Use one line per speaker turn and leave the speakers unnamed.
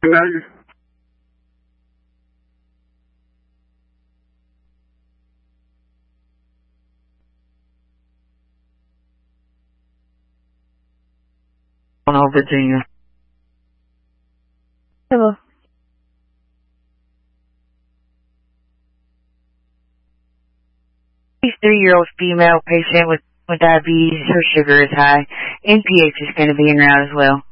No.
No, Virginia.
Hello.
She's 3-year-old female patient with diabetes. Her sugar is high. NPH is going to be in route as well.